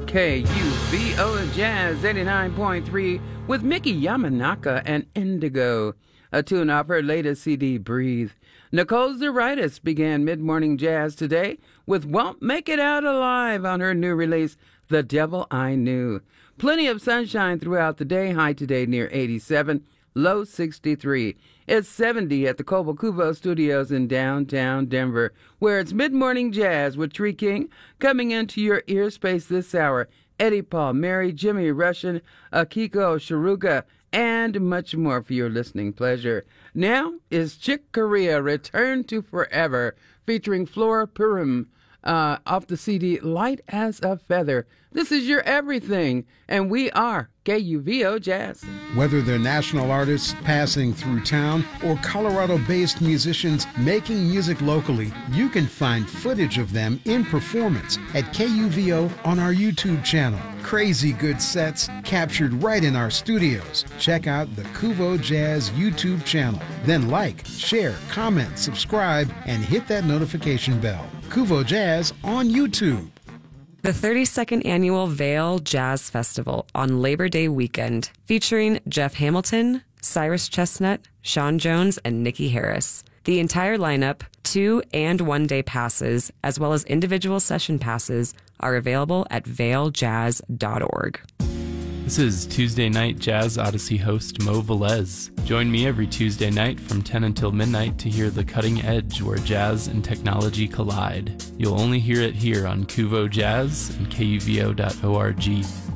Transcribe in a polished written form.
KUVO Jazz 89.3 with Mickey Yamanaka and Indigo, a tune off her latest CD, Breathe. Nicole Zaritis began mid-morning jazz today with Won't Make It Out Alive on her new release, The Devil I Knew. Plenty of sunshine throughout the day, high today near 87, low 63. It's 70 at the Cobo Cubo Studios in downtown Denver, where it's mid-morning jazz with Tree King coming into your ear space this hour. Eddie Paul, Mary, Jimmy Russian, Akiko Sharuga, and much more for your listening pleasure. Now is Chick Corea, Return to Forever, featuring Flora Purim, off the CD Light as a Feather. This is your everything, and we are KUVO Jazz. Whether they're national artists passing through town or Colorado-based musicians making music locally, you can find footage of them in performance at KUVO on our YouTube channel. Crazy good sets captured right in our studios. Check out the Kuvo Jazz YouTube channel. Then like, share, comment, subscribe, and hit that notification bell. Kuvo Jazz on YouTube. The 32nd Annual Vail Jazz Festival on Labor Day weekend, featuring Jeff Hamilton, Cyrus Chestnut, Sean Jones, and Nikki Harris. The entire lineup, 2- and 1-day passes, as well as individual session passes, are available at vailjazz.org. This is Tuesday Night Jazz Odyssey host Mo Velez. Join me every Tuesday night from 10 until midnight to hear the cutting edge where jazz and technology collide. You'll only hear it here on Kuvo Jazz and KUVO.org.